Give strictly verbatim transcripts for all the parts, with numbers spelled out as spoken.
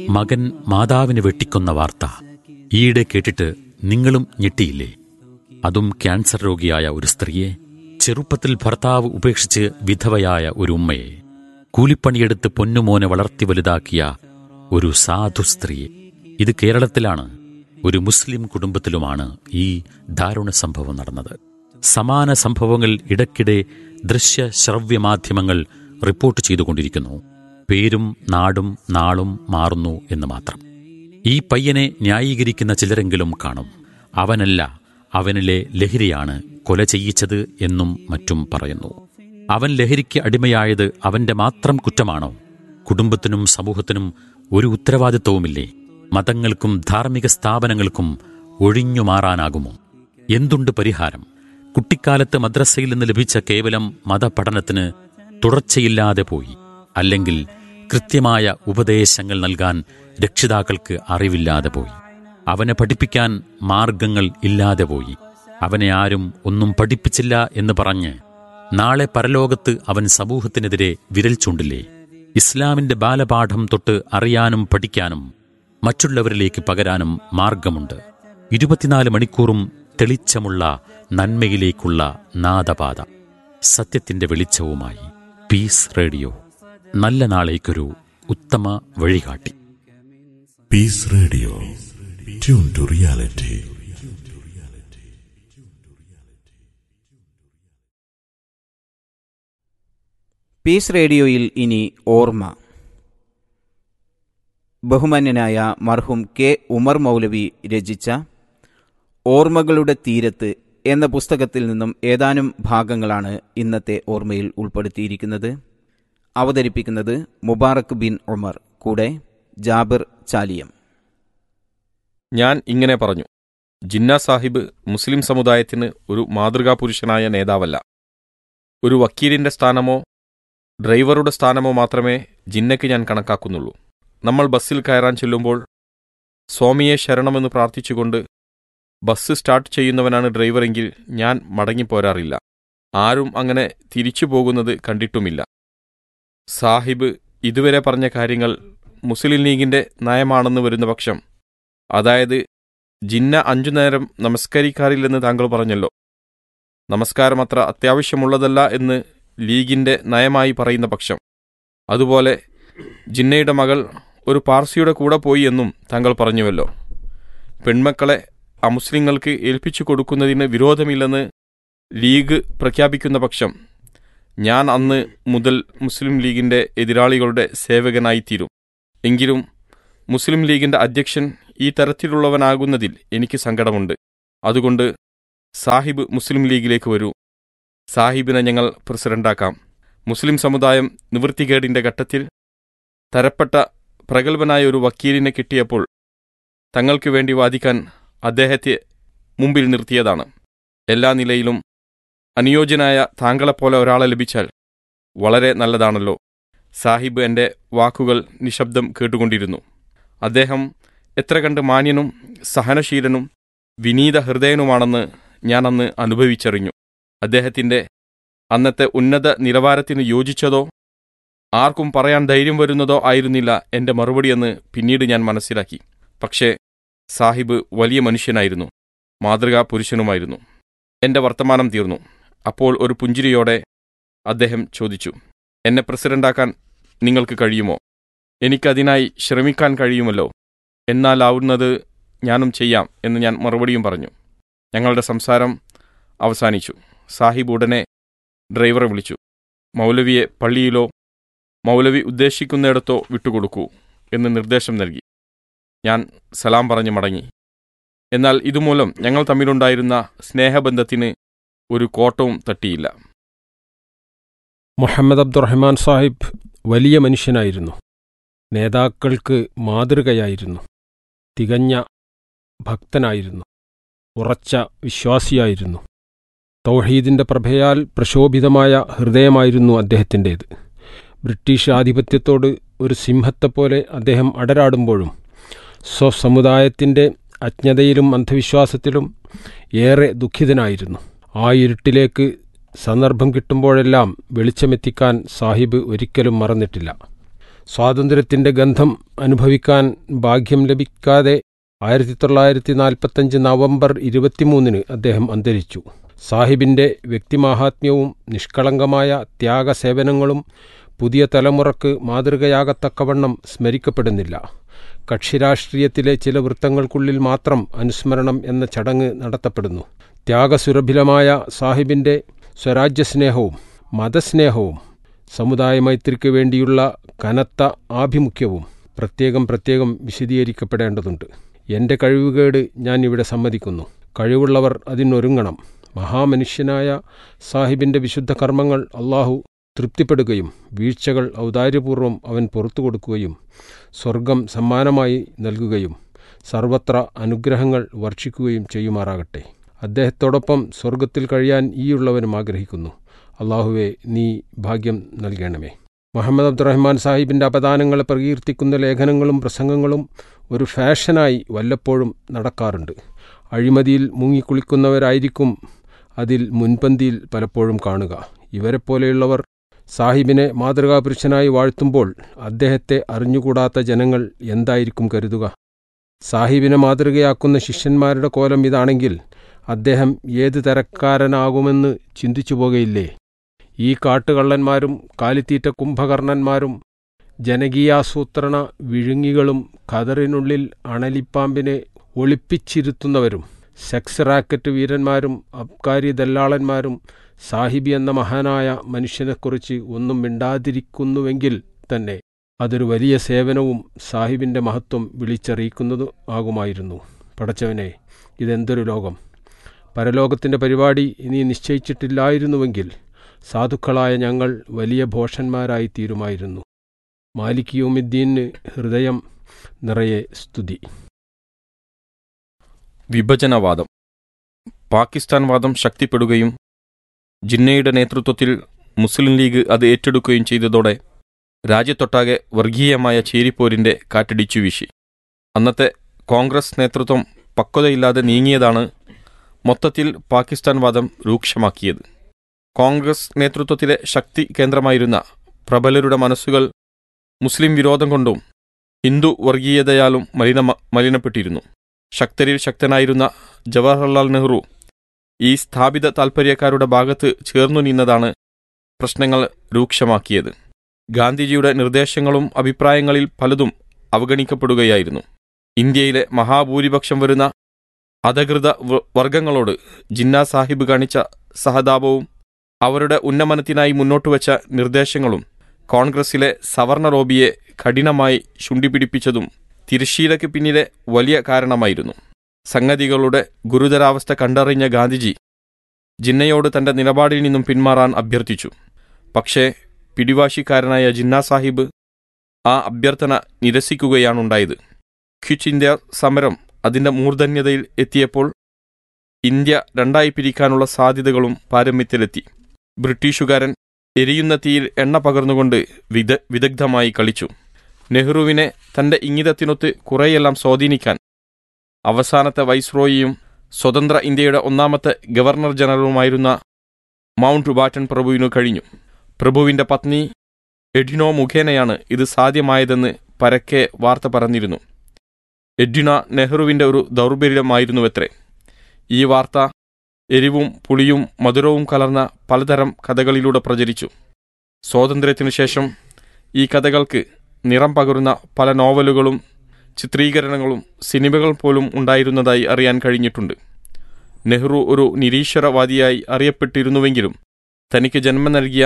മകൻ മാതാവിനെ വെട്ടിക്കൊന്ന വാർത്ത ഈയിടെ കേട്ടിട്ട് നിങ്ങളും ഞെട്ടിയില്ലേ? അതും ക്യാൻസർ രോഗിയായ ഒരു സ്ത്രീയെ, ചെറുപ്പത്തിൽ ഭർത്താവ് ഉപേക്ഷിച്ച് വിധവയായ ഒരു ഉമ്മയെ, കൂലിപ്പണിയെടുത്ത് പൊന്നുമോനെ വളർത്തി വലുതാക്കിയ ഒരു സാധു സ്ത്രീയെ. ഇത് കേരളത്തിലാണ്, ഒരു മുസ്ലിം കുടുംബത്തിലുമാണ് ഈ ദാരുണ സംഭവം നടന്നത്. സമാന സംഭവങ്ങൾ ഇടയ്ക്കിടെ ദൃശ്യ ശ്രവ്യ മാധ്യമങ്ങൾ റിപ്പോർട്ട് ചെയ്തുകൊണ്ടിരിക്കുന്നു. പേരും നാടും നാളും മാറുന്നു എന്ന് മാത്രം. ഈ പയ്യനെ ന്യായീകരിക്കുന്ന ചിലരെങ്കിലും കാണും. അവനല്ല, അവനിലെ ലഹരിയാണ് കൊല ചെയ്യിച്ചത് എന്നും മറ്റും പറയുന്നു. അവൻ ലഹരിക്ക് അടിമയായത് അവന്റെ മാത്രം കുറ്റമാണോ? കുടുംബത്തിനും സമൂഹത്തിനും ഒരു ഉത്തരവാദിത്വവുമില്ലേ? മതങ്ങൾക്കും ധാർമ്മിക സ്ഥാപനങ്ങൾക്കും ഒഴിഞ്ഞു മാറാനാകുമോ? എന്തുണ്ട് പരിഹാരം? കുട്ടിക്കാലത്ത് മദ്രസയിൽ നിന്ന് ലഭിച്ച കേവലം മതപഠനത്തിന് തുടർച്ചയില്ലാതെ പോയി, അല്ലെങ്കിൽ കൃത്യമായ ഉപദേശങ്ങൾ നൽകാൻ രക്ഷിതാക്കൾക്ക് അറിവില്ലാതെ പോയി, അവനെ പഠിപ്പിക്കാൻ മാർഗങ്ങൾ ഇല്ലാതെ പോയി, അവനെ ആരും ഒന്നും പഠിപ്പിച്ചില്ല എന്ന് പറഞ്ഞ് നാളെ പരലോകത്ത് അവൻ സമൂഹത്തിനെതിരെ വിരൽ ചൂണ്ടില്ലേ? ഇസ്ലാമിന്റെ ബാലപാഠം തൊട്ട് അറിയാനും പഠിക്കാനും മറ്റുള്ളവരിലേക്ക് പകരാനും മാർഗമുണ്ട്. ഇരുപത്തിനാല് മണിക്കൂറും തെളിച്ചമുള്ള നന്മയിലേക്കുള്ള നാദപാത, സത്യത്തിന്റെ വെളിച്ചവുമായി പീസ് റേഡിയോ. നല്ല നാളേക്കൊരു ഉത്തമ വഴികാട്ടി. Piece radio, tune to reality. Piece റേഡിയോയിൽ ഇനി ഓർമ്മ. ബഹുമാന്യനായ മർഹൂം കെ ഉമർ മൗലവി രചിച്ച ഓർമ്മകളുടെ തീരത്ത് എന്ന പുസ്തകത്തിൽ നിന്നും ഏതാനും ഭാഗങ്ങളാണ് ഇന്നത്തെ ഓർമ്മയിൽ ഉൾപ്പെടുത്തിയിരിക്കുന്നത്. അവതരിപ്പിക്കുന്നത് മുബാറക് ബിൻ ഉമർ, കൂടെ ജാബിർ ചാലിയം. ഞാൻ ഇങ്ങനെ പറഞ്ഞു: ജിന്ന സാഹിബ് മുസ്ലിം സമുദായത്തിന് ഒരു മാതൃകാ പുരുഷനായ നേതാവല്ല. ഒരു വക്കീലിന്റെ സ്ഥാനമോ ഡ്രൈവറുടെ സ്ഥാനമോ മാത്രമേ ജിന്നയ്ക്ക് ഞാൻ കണക്കാക്കുന്നുള്ളൂ. നമ്മൾ ബസ്സിൽ കയറാൻ ചെല്ലുമ്പോൾ സ്വാമിയെ ശരണമെന്ന് പ്രാർത്ഥിച്ചുകൊണ്ട് ബസ് സ്റ്റാർട്ട് ചെയ്യുന്നവനാണ് ഡ്രൈവറെങ്കിൽ ഞാൻ മടങ്ങിപ്പോരാറില്ല. ആരും അങ്ങനെ തിരിച്ചു പോകുന്നത് കണ്ടിട്ടുമില്ല. സാഹിബ് ഇതുവരെ പറഞ്ഞ കാര്യങ്ങൾ മുസ്ലിം ലീഗിന്റെ നയമാണെന്ന് വരുന്ന പക്ഷം, അതായത് ജിന്ന അഞ്ചു നേരം നമസ്കരിക്കാറില്ലെന്ന് താങ്കൾ പറഞ്ഞല്ലോ, നമസ്കാരം അത്ര അത്യാവശ്യമുള്ളതല്ല എന്ന് ലീഗിന്റെ നയമായി പറയുന്ന പക്ഷം, അതുപോലെ ജിന്നയുടെ മകൾ ഒരു പാർസിയുടെ കൂടെ പോയി എന്നും താങ്കൾ പറഞ്ഞുവല്ലോ, പെൺമക്കളെ അമുസ്ലിങ്ങൾക്ക് ഏൽപ്പിച്ചു കൊടുക്കുന്നതിന് വിരോധമില്ലെന്ന് ലീഗ് പ്രഖ്യാപിക്കുന്ന പക്ഷം, ഞാൻ അന്ന് മുതൽ മുസ്ലിം ലീഗിന്റെ എതിരാളികളുടെ സേവകനായിത്തീരും. എങ്കിലും മുസ്ലിം ലീഗിന്റെ അധ്യക്ഷൻ ഈ തരത്തിലുള്ളവനാകുന്നതിൽ എനിക്ക് സങ്കടമുണ്ട്. അതുകൊണ്ട് സാഹിബ് മുസ്ലിം ലീഗിലേക്ക് വരൂ. സാഹിബിനെ ഞങ്ങൾ പ്രസിഡന്റാക്കാം. മുസ്ലിം സമുദായം നിവൃത്തികേടിന്റെ ഘട്ടത്തിൽ തരപ്പെട്ട പ്രഗത്ഭനായ ഒരു വക്കീലിനെ കിട്ടിയപ്പോൾ തങ്ങൾക്ക് വേണ്ടി വാദിക്കാൻ അദ്ദേഹത്തെ മുമ്പിൽ നിർത്തിയതാണ്. എല്ലാ നിലയിലും അനുയോജ്യനായ താങ്കളെപ്പോലെ ഒരാളെ ലഭിച്ചാൽ വളരെ നല്ലതാണല്ലോ. സാഹിബ് എൻ്റെ വാക്കുകൾ നിശബ്ദം കേട്ടുകൊണ്ടിരുന്നു. അദ്ദേഹം എത്ര കണ്ട് മാന്യനും സഹനശീലനും വിനീത ഹൃദയനുമാണെന്ന് ഞാൻ അന്ന് അനുഭവിച്ചറിഞ്ഞു. അദ്ദേഹത്തിൻ്റെ അന്നത്തെ ഉന്നത നിലവാരത്തിന് യോജിച്ചതോ ആർക്കും പറയാൻ ധൈര്യം വരുന്നതോ ആയിരുന്നില്ല എൻ്റെ മറുപടിയെന്ന് പിന്നീട് ഞാൻ മനസ്സിലാക്കി. പക്ഷേ സാഹിബ് വലിയ മനുഷ്യനായിരുന്നു, മാതൃകാ പുരുഷനുമായിരുന്നു. എൻ്റെ വർത്തമാനം തീർന്നു. അപ്പോൾ ഒരു പുഞ്ചിരിയോടെ അദ്ദേഹം ചോദിച്ചു: എന്നെ പ്രസിഡന്റാക്കാൻ നിങ്ങൾക്ക് കഴിയുമോ? എനിക്കതിനായി ശ്രമിക്കാൻ കഴിയുമല്ലോ. എന്നാലാവുന്നത് ഞാനും ചെയ്യാം എന്ന് ഞാൻ മറുപടിയും പറഞ്ഞു. ഞങ്ങളുടെ സംസാരം അവസാനിച്ചു. സാഹിബ് ഉടനെ ഡ്രൈവറെ വിളിച്ചു. മൗലവിയെ പള്ളിയിലോ മൗലവി ഉദ്ദേശിക്കുന്നിടത്തോ വിട്ടുകൊടുക്കൂ എന്ന് നിർദ്ദേശം നൽകി. ഞാൻ സലാം പറഞ്ഞ് മടങ്ങി. എന്നാൽ ഇതുമൂലം ഞങ്ങൾ തമ്മിലുണ്ടായിരുന്ന സ്നേഹബന്ധത്തിന് ഒരു കോട്ടവും തട്ടിയില്ല. മുഹമ്മദ് അബ്ദുറഹ്മാൻ സാഹിബ് വലിയ മനുഷ്യനായിരുന്നു. നേതാക്കൾക്ക് മാതൃകയായിരുന്നു. തികഞ്ഞ ഭക്തനായിരുന്നു. ഉറച്ച വിശ്വാസിയായിരുന്നു. തൗഹീദിന്റെ പ്രഭയാൽ പ്രശോഭിതമായ ഹൃദയമായിരുന്നു അദ്ദേഹത്തിൻ്റേത്. ബ്രിട്ടീഷ് ആധിപത്യത്തോട് ഒരു സിംഹത്തെപ്പോലെ അദ്ദേഹം അടരാടുമ്പോഴും സ്വസമുദായത്തിൻ്റെ അജ്ഞതയിലും അന്ധവിശ്വാസത്തിലും ഏറെ ദുഃഖിതനായിരുന്നു. ആ ഇരുട്ടിലേക്ക് സന്ദർഭം കിട്ടുമ്പോഴെല്ലാം വെളിച്ചമെത്തിക്കാൻ സാഹിബ് ഒരിക്കലും മറന്നിട്ടില്ല. സ്വാതന്ത്ര്യത്തിൻ്റെ ഗന്ധം അനുഭവിക്കാൻ ഭാഗ്യം ലഭിക്കാതെ ആയിരത്തി തൊള്ളായിരത്തി നാൽപ്പത്തഞ്ച് നവംബർ ഇരുപത്തിമൂന്നിന് അദ്ദേഹം അന്തരിച്ചു. സാഹിബിൻ്റെ വ്യക്തിമാഹാത്മ്യവും നിഷ്കളങ്കമായ ത്യാഗസേവനങ്ങളും പുതിയ തലമുറക്ക് മാതൃകയാകത്തക്കവണ്ണം സ്മരിക്കപ്പെടുന്നില്ല. കക്ഷിരാഷ്ട്രീയത്തിലെ ചില വൃത്തങ്ങൾക്കുള്ളിൽ മാത്രം അനുസ്മരണം എന്ന ചടങ്ങ് നടത്തപ്പെടുന്നു. ത്യാഗസുരഭിലമായ സാഹിബിൻ്റെ സ്വരാജ്യസ്നേഹവും മതസ്നേഹവും സമുദായ മൈത്രിക്ക് വേണ്ടിയുള്ള കനത്ത ആഭിമുഖ്യവും പ്രത്യേകം പ്രത്യേകം വിശദീകരിക്കപ്പെടേണ്ടതുണ്ട്. എൻ്റെ കഴിവുകേട് ഞാൻ ഇവിടെ സമ്മതിക്കുന്നു. കഴിവുള്ളവർ അതിനൊരുങ്ങണം. മഹാമനുഷ്യനായ സാഹിബിൻ്റെ വിശുദ്ധ കർമ്മങ്ങൾ അള്ളാഹു തൃപ്തിപ്പെടുകയും വീഴ്ചകൾ ഔദാര്യപൂർവ്വം അവൻ പുറത്തു കൊടുക്കുകയും സ്വർഗം സമ്മാനമായി നൽകുകയും സർവത്ര അനുഗ്രഹങ്ങൾ വർഷിക്കുകയും ചെയ്യുമാറാകട്ടെ. അദ്ദേഹത്തോടൊപ്പം സ്വർഗത്തിൽ കഴിയാൻ ഈയുള്ളവനും ആഗ്രഹിക്കുന്നു. അള്ളാഹുവെ, നീ ഭാഗ്യം നൽകണമേ. മുഹമ്മദ് അബ്ദുറഹ്മാൻ സാഹിബിൻ്റെ അപദാനങ്ങളെ പ്രകീർത്തിക്കുന്ന ലേഖനങ്ങളും പ്രസംഗങ്ങളും ഒരു ഫാഷനായി വല്ലപ്പോഴും നടക്കാറുണ്ട്. അഴിമതിയിൽ മുങ്ങിക്കുളിക്കുന്നവരായിരിക്കും അതിൽ മുൻപന്തിയിൽ പലപ്പോഴും കാണുക. ഇവരെപ്പോലെയുള്ളവർ സാഹിബിനെ മാതൃകാപുരുഷനായി വാഴ്ത്തുമ്പോൾ അദ്ദേഹത്തെ അറിഞ്ഞുകൂടാത്ത ജനങ്ങൾ എന്തായിരിക്കും കരുതുക? സാഹിബിനെ മാതൃകയാക്കുന്ന ശിഷ്യന്മാരുടെ കോലം ഇതാണെങ്കിൽ അദ്ദേഹം ഏത് തരക്കാരനാകുമെന്ന് ചിന്തിച്ചു പോകയില്ലേ? ഈ കാട്ടുകള്ളന്മാരും കാലിത്തീറ്റ കുംഭകർണന്മാരും ജനകീയാസൂത്രണ വിഴുങ്ങികളും ഖദറിനുള്ളിൽ അണലിപ്പാമ്പിനെ ഒളിപ്പിച്ചിരുത്തുന്നവരും സെക്സ് റാക്കറ്റ് വീരന്മാരും അബ്കാരി ദല്ലാളന്മാരും സാഹിബി എന്ന മഹാനായ മനുഷ്യനെക്കുറിച്ച് ഒന്നും മിണ്ടാതിരിക്കുന്നുവെങ്കിൽ തന്നെ അതൊരു വലിയ സേവനവും സാഹിബിൻ്റെ മഹത്വം വിളിച്ചറിയിക്കുന്നതും ആകുമായിരുന്നു. പടച്ചവനെ, ഇതെന്തൊരു ലോകം! പരലോകത്തിൻ്റെ പരിപാടി ഇനി നിശ്ചയിച്ചിട്ടില്ലായിരുന്നുവെങ്കിൽ സാധുക്കളായ ഞങ്ങൾ വലിയ ഭോഷന്മാരായി തീരുമായിരുന്നു. മാലിക് യൗമിദ്ദീന് ഹൃദയം നിറയെ സ്തുതി. വിഭജനവാദം. പാകിസ്ഥാൻ വാദം ശക്തിപ്പെടുകയും ജിന്നയുടെ നേതൃത്വത്തിൽ മുസ്ലിം ലീഗ് അത് ഏറ്റെടുക്കുകയും ചെയ്തതോടെ രാജ്യത്തൊട്ടാകെ വർഗീയമായ ചേരിപ്പോരിൻ്റെ കാറ്റടിച്ചു വീശി. അന്നത്തെ കോൺഗ്രസ് നേതൃത്വം പക്വതയില്ലാതെ നീങ്ങിയതാണ് മൊത്തത്തിൽ പാകിസ്ഥാൻ വാദം രൂക്ഷമാക്കിയത്. കോൺഗ്രസ് നേതൃത്വത്തിലെ ശക്തി കേന്ദ്രമായിരുന്ന പ്രബലരുടെ മനസ്സുകൾ മുസ്ലിം വിരോധം കൊണ്ടും ഹിന്ദു വർഗീയതയാലും മലിന മലിനപ്പെട്ടിരുന്നു. ശക്തരിൽ ശക്തനായിരുന്ന ജവഹർലാൽ നെഹ്റു ഈ സ്ഥാപിത താൽപ്പര്യക്കാരുടെ ഭാഗത്ത് ചേർന്നു നിന്നതാണ് പ്രശ്നങ്ങൾ രൂക്ഷമാക്കിയത്. ഗാന്ധിജിയുടെ നിർദ്ദേശങ്ങളും അഭിപ്രായങ്ങളിൽ പലതും അവഗണിക്കപ്പെടുകയായിരുന്നു. ഇന്ത്യയിലെ മഹാഭൂരിപക്ഷം വരുന്ന അധകൃത വർഗങ്ങളോട് ജിന്ന സാഹിബ് കാണിച്ച സഹതാപവും അവരുടെ ഉന്നമനത്തിനായി മുന്നോട്ടുവച്ച നിർദ്ദേശങ്ങളും കോൺഗ്രസിലെ സവർണ ലോബിയെ കഠിനമായി ചുണ്ടിപ്പിടിപ്പിച്ചതും തിരശ്ശീലയ്ക്ക് പിന്നിലെ വലിയ കാരണമായിരുന്നു. സംഗതികളുടെ ഗുരുതരാവസ്ഥ കണ്ടറിഞ്ഞ ഗാന്ധിജി ജിന്നയോട് തന്റെ നിലപാടിൽ നിന്നും പിന്മാറാൻ അഭ്യർത്ഥിച്ചു. പക്ഷേ പിടിവാശിക്കാരനായ ജിന്ന സാഹിബ് ആ അഭ്യർത്ഥന നിരസിക്കുകയാണുണ്ടായത്. ക്വിറ്റ് ഇന്ത്യ സമരം അതിന്റെ മൂർധന്യതയിൽ എത്തിയപ്പോൾ ഇന്ത്യ രണ്ടായി പിരിക്കാനുള്ള സാധ്യതകളും പാരമ്യത്തിലെത്തി. ബ്രിട്ടീഷുകാരൻ എരിയുന്ന തീയിൽ എണ്ണ പകർന്നുകൊണ്ട് വിദ വിദഗ്ധമായി കളിച്ചു. നെഹ്റുവിനെ തന്റെ ഇംഗിതത്തിനൊത്ത് കുറേയെല്ലാം സ്വാധീനിക്കാൻ അവസാനത്തെ വൈസ്രോയിയും സ്വതന്ത്ര ഇന്ത്യയുടെ ഒന്നാമത്തെ ഗവർണർ ജനറലുമായിരുന്ന മൗണ്ട് ബാറ്റൺ പ്രഭുവിനു കഴിഞ്ഞു. പ്രഭുവിന്റെ പത്നി എഡ്വിനോ മുഖേനയാണ് ഇത് സാധ്യമായതെന്ന് പരക്കെ വാർത്ത പറഞ്ഞിരുന്നു. എഡ്വിന നെഹ്റുവിന്റെ ഒരു ദൗർബല്യമായിരുന്നുവത്രേ. ഈ വാർത്ത എരിവും പുളിയും മധുരവും കലർന്ന പലതരം കഥകളിലൂടെ പ്രചരിച്ചു. സ്വാതന്ത്ര്യത്തിനു ശേഷം ഈ കഥകൾക്ക് നിറം പകരുന്ന പല നോവലുകളും ചിത്രീകരണങ്ങളും സിനിമകൾ പോലും ഉണ്ടായിരുന്നതായി അറിയാൻ കഴിഞ്ഞിട്ടുണ്ട്. നെഹ്റു ഒരു നിരീശ്വരവാദിയായി അറിയപ്പെട്ടിരുന്നുവെങ്കിലും തനിക്ക് ജന്മം നൽകിയ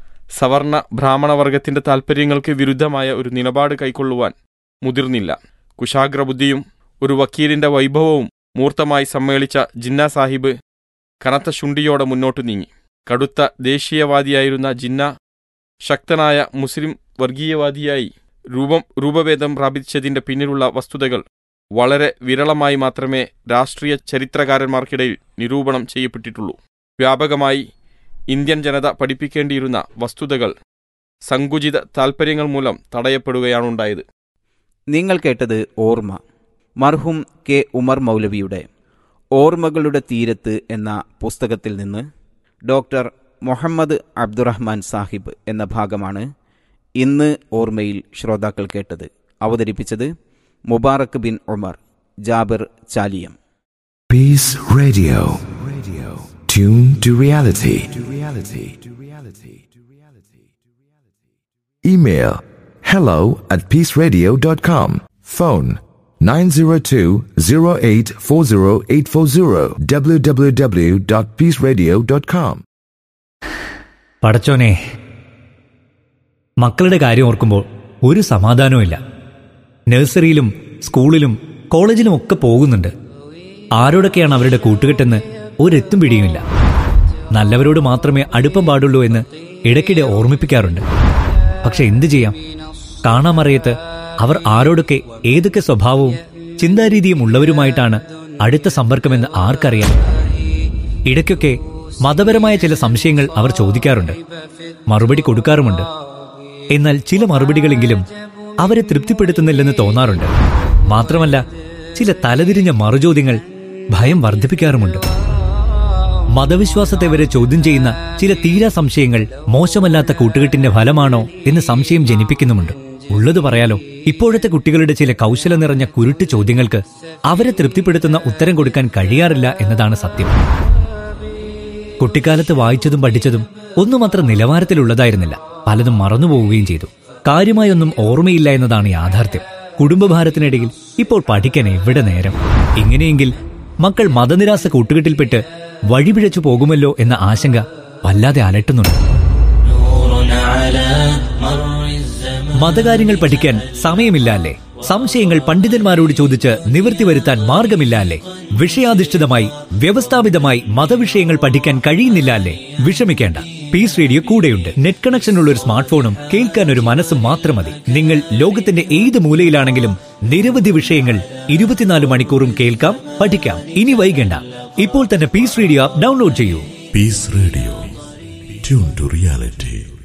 സവർണ ബ്രാഹ്മണവർഗത്തിന്റെ താൽപ്പര്യങ്ങൾക്ക് വിരുദ്ധമായ ഒരു നിലപാട് കൈക്കൊള്ളുവാൻ മുതിർന്നില്ല. കുശാഗ്രബുദ്ധിയും ഒരു വക്കീലിന്റെ വൈഭവവും മൂർത്തമായി സമ്മേളിച്ച ജിന്ന സാഹിബ് കനത്ത ശുണ്ടിയോടെ മുന്നോട്ടു നീങ്ങി. കടുത്ത ദേശീയവാദിയായിരുന്ന ജിന്ന ശക്തനായ മുസ്ലിം വർഗീയവാദിയായി രൂപം രൂപഭേദം പ്രാപിച്ചതിന്റെ പിന്നിലുള്ള വസ്തുതകൾ വളരെ വിരളമായി മാത്രമേ രാഷ്ട്രീയ ചരിത്രകാരന്മാർക്കിടയിൽ നിരൂപണം ചെയ്യപ്പെട്ടിട്ടുള്ളൂ. വ്യാപകമായി ഇന്ത്യൻ ജനത പഠിപ്പിക്കേണ്ടിയിരുന്ന വസ്തുതകൾ സങ്കുചിത താൽപ്പര്യങ്ങൾ മൂലം തടയപ്പെടുകയാണുണ്ടായത്. നിങ്ങൾ കേട്ടത് ഓർമ്മ, മർഹൂം കെ ഉമർ മൗലവിയുടെ ഓർമ്മകളുടെ തീരത്ത് എന്ന പുസ്തകത്തിൽ നിന്ന് ഡോക്ടർ മുഹമ്മദ് അബ്ദുറഹ്മാൻ സാഹിബ് എന്ന ഭാഗമാണ് ഇന്ന് ഓർമ്മയിൽ ശ്രോതാക്കൾ കേട്ടത്. അവതരിപ്പിച്ചത് Mubarak bin Umar, Jabir Chaliyam. Peace Radio. Radio. Tune to reality. To reality. To reality. To reality. Email hello at peaceradio dot com. Phone nine zero two zero eight four zero eight four zero. w w w dot peace radio dot com. പടച്ചോനെ, മക്കളുടെ കാര്യം ഓർക്കുമ്പോൾ ഒരു സമാധാനവുമില്ല. നഴ്സറിയിലും സ്കൂളിലും കോളേജിലും ഒക്കെ പോകുന്നുണ്ട്. ആരോടൊക്കെയാണ് അവരുടെ കൂട്ടുകെട്ടെന്ന് ഒരെത്തും പിടിയുമില്ല. നല്ലവരോട് മാത്രമേ അടുപ്പം പാടുള്ളൂ എന്ന് ഇടയ്ക്കിടെ ഓർമ്മിപ്പിക്കാറുണ്ട്. പക്ഷെ എന്തു ചെയ്യാം? കാണാമറിയത്ത് അവർ ആരോടൊക്കെ ഏതൊക്കെ സ്വഭാവവും ചിന്താരീതിയും ഉള്ളവരുമായിട്ടാണ് അടുത്ത സമ്പർക്കമെന്ന് ആർക്കറിയാം? ഇടയ്ക്കൊക്കെ മതപരമായ ചില സംശയങ്ങൾ അവർ ചോദിക്കാറുണ്ട്, മറുപടി കൊടുക്കാറുമുണ്ട്. എന്നാൽ ചില മറുപടികളെങ്കിലും അവരെ തൃപ്തിപ്പെടുത്തുന്നില്ലെന്ന് തോന്നാറുണ്ട്. മാത്രമല്ല, ചില തലതിരിഞ്ഞ മറുചോദ്യങ്ങൾ ഭയം വർദ്ധിപ്പിക്കാറുമുണ്ട്. മതവിശ്വാസത്തെ വരെ ചോദ്യം ചെയ്യുന്ന ചില തീരാ സംശയങ്ങൾ മോശമല്ലാത്ത കൂട്ടുകെട്ടിന്റെ ഫലമാണോ എന്ന് സംശയം ജനിപ്പിക്കുന്നുമുണ്ട്. ഉള്ളത് പറയാലോ, ഇപ്പോഴത്തെ കുട്ടികളുടെ ചില കൗശല നിറഞ്ഞ കുരുട്ട് ചോദ്യങ്ങൾക്ക് അവരെ തൃപ്തിപ്പെടുത്തുന്ന ഉത്തരം കൊടുക്കാൻ കഴിയാറില്ല എന്നതാണ് സത്യം. കുട്ടിക്കാലത്ത് വായിച്ചതും പഠിച്ചതും ഒന്നും അത്ര നിലവാരത്തിലുള്ളതായിരുന്നില്ല. പലതും മറന്നുപോവുകയും ചെയ്തു. കാര്യമായൊന്നും ഓർമ്മയില്ല എന്നതാണ് യാഥാർത്ഥ്യം. കുടുംബഭാരത്തിനിടയിൽ ഇപ്പോൾ പഠിക്കാൻ എവിടെ നേരം? ഇങ്ങനെയെങ്കിൽ മക്കൾ മതനിരാസ കൂട്ടുകെട്ടിൽപ്പെട്ട് വഴിപിഴച്ചു പോകുമല്ലോ എന്ന ആശങ്ക വല്ലാതെ അലട്ടുന്നുണ്ട്. മതകാര്യങ്ങൾ പഠിക്കാൻ സമയമില്ല അല്ലേ? സംശയങ്ങൾ പണ്ഡിതന്മാരോട് ചോദിച്ച് നിവൃത്തി വരുത്താൻ മാർഗമില്ല അല്ലേ? വിഷയാധിഷ്ഠിതമായി വ്യവസ്ഥാപിതമായി മതവിഷയങ്ങൾ പഠിക്കാൻ കഴിയുന്നില്ല അല്ലേ? വിഷമിക്കേണ്ട, പീസ് റേഡിയോ കൂടെയുണ്ട്. നെറ്റ് കണക്ഷനുള്ള ഒരു സ്മാർട്ട് ഫോണും കേൾക്കാൻ ഒരു മനസ്സും മാത്രം മതി. നിങ്ങൾ ലോകത്തിന്റെ ഏത് മൂലയിലാണെങ്കിലും നിരവധി വിഷയങ്ങൾ ഇരുപത്തിനാല് മണിക്കൂറും കേൾക്കാം, പഠിക്കാം. ഇനി വൈകണ്ട, ഇപ്പോൾ തന്നെ പീസ് റേഡിയോ ആപ്പ് ഡൗൺലോഡ് ചെയ്യൂ. Peace Radio. Tune to reality.